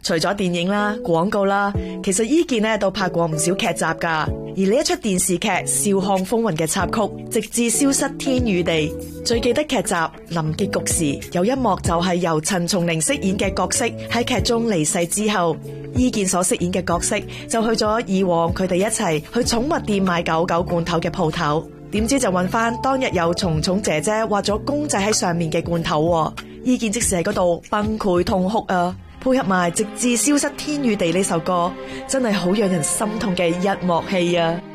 除咗電影啦、廣告啦，其實伊健呢都拍過唔少劇集噶。而呢一出電視劇《笑看風雲》嘅插曲，直至消失天與地。最記得劇集臨結局時，有一幕就係由陳松伶飾演嘅角色喺劇中離世之後，伊健所飾演嘅角色就去咗以往佢哋一齊去寵物店買狗狗罐頭嘅鋪頭，點知就揾翻當日有蟲蟲姐姐畫咗公仔喺上面嘅罐頭，伊健即時喺嗰度崩潰痛哭啊！配合埋直至消失天與地呢首歌，真係好讓人心痛嘅一幕戲啊！